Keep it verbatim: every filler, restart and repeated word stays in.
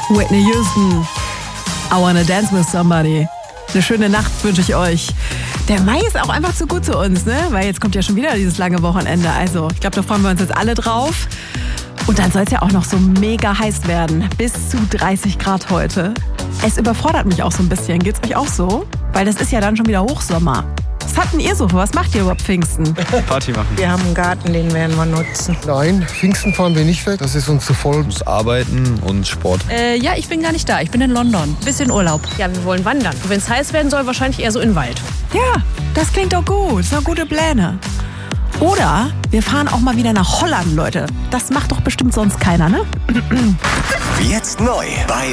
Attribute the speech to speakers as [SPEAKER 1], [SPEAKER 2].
[SPEAKER 1] Whitney Houston. I wanna dance with somebody. Eine schöne Nacht wünsche ich euch. Der Mai ist auch einfach zu gut zu uns, ne? Weil jetzt kommt ja schon wieder dieses lange Wochenende. Also, ich glaube, da freuen wir uns jetzt alle drauf. Und dann soll es ja auch noch so mega heiß werden. Bis zu dreißig Grad heute. Es überfordert mich auch so ein bisschen. Geht's euch auch so? Weil das ist ja dann schon wieder Hochsommer. Was habt denn ihr so? Was macht ihr überhaupt Pfingsten?
[SPEAKER 2] Party machen.
[SPEAKER 3] Wir haben einen Garten, den werden wir nutzen.
[SPEAKER 4] Nein, Pfingsten fahren wir nicht weg. Das ist uns zu voll.
[SPEAKER 2] Ich muss arbeiten und Sport.
[SPEAKER 5] Äh, ja, ich bin gar nicht da. Ich bin in London. Bisschen Urlaub.
[SPEAKER 6] Ja, wir wollen wandern. Wenn es heiß werden soll, wahrscheinlich eher so in den Wald.
[SPEAKER 1] Ja, das klingt doch gut. Das sind gute Pläne. Oder wir fahren auch mal wieder nach Holland, Leute. Das macht doch bestimmt sonst keiner, ne?
[SPEAKER 7] Jetzt neu bei